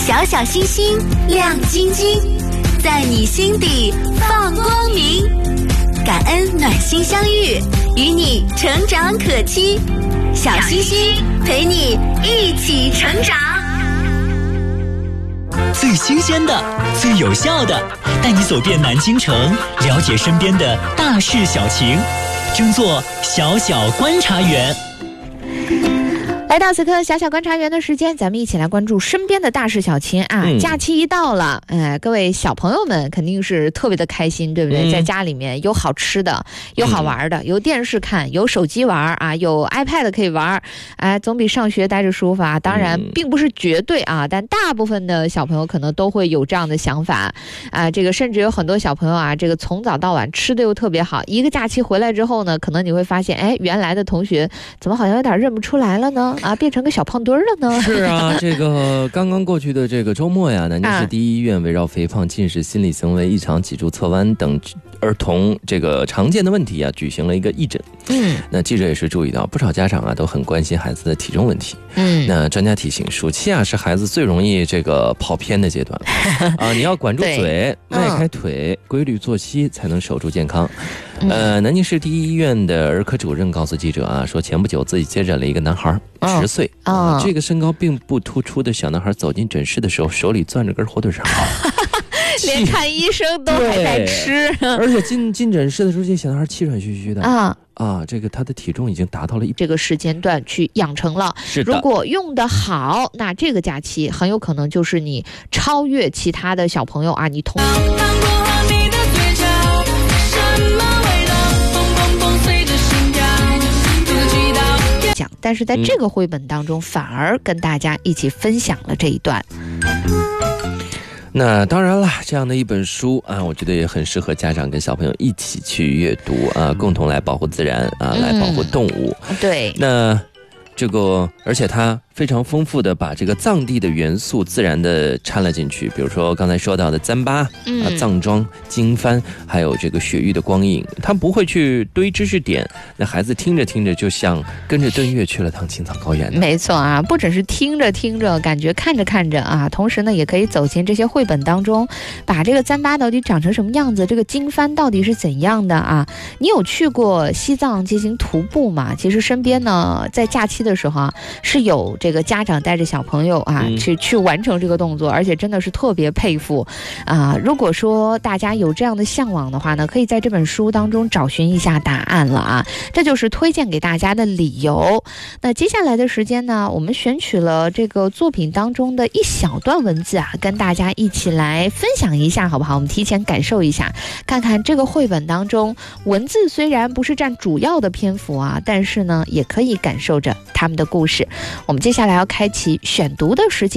小小星星亮晶晶，在你心底放光明。感恩暖心相遇，与你成长可期。小星星陪你一起成长。 最新鲜的，最有效的，带你走遍南京城，了解身边的大事小情，争做小小观察员。 来到此刻小小观察员的时间，咱们一起来关注身边的大事小情啊！假期一到了，各位小朋友们肯定是特别的开心，对不对？在家里面有好吃的，有好玩的，有电视看，有手机玩啊，有 iPad 可以玩，总比上学待着舒服啊。当然，并不是绝对啊，但大部分的小朋友可能都会有这样的想法啊。这个甚至有很多小朋友啊，这个从早到晚吃的又特别好，一个假期回来之后呢，可能你会发现，原来的同学怎么好像有点认不出来了呢？变成个小胖墩了呢？ 是啊，这个刚刚过去的这个周末呀，南京市第一医院围绕肥胖、近视、心理行为异常、脊柱侧弯等儿童这个常见的问题啊，举行了一个义诊。那记者也是注意到，不少家长啊都很关心孩子的体重问题。那专家提醒，暑期啊是孩子最容易这个跑偏的阶段啊，你要管住嘴，迈开腿，规律作息，才能守住健康。南京市第一医院的儿科主任告诉记者啊，说前不久自己接诊了一个男孩，10岁这个身高并不突出的小男孩走进诊室的时候，手里攥着根火腿肠连看医生都还在吃， 而且进诊室的时候，这小男孩气喘吁吁的这个他的体重已经达到了这个时间段去养成了。是的，如果用得好，那这个假期很有可能就是你超越其他的小朋友啊，你同但是在这个绘本当中，反而跟大家一起分享了这一段。 那当然了，这样的一本书啊，我觉得也很适合家长跟小朋友一起去阅读啊，共同来保护自然啊，来保护动物。对，那这个而且它非常丰富的把这个藏地的元素自然的掺了进去，比如说刚才说到的糌粑藏装、经幡，还有这个雪域的光影，它不会去堆知识点，那孩子听着听着就像跟着顿月去了趟青草高原。 没错啊，不只是听着听着，感觉看着看着啊，同时呢也可以走进这些绘本当中，把这个糌粑到底长成什么样子，这个经幡到底是怎样的啊？你有去过西藏进行徒步吗？其实身边呢，在假期的时候啊，是有这个家长带着小朋友啊去完成这个动作，而且真的是特别佩服啊！如果说大家有这样的向往的话呢，可以在这本书当中找寻一下答案了啊！这就是推荐给大家的理由。那接下来的时间呢，我们选取了这个作品当中的一小段文字啊，跟大家一起来分享一下，好不好？我们提前感受一下，看看这个绘本当中文字虽然不是占主要的篇幅啊，但是呢，也可以感受着他们的故事。我们接下来要开启选读的时间。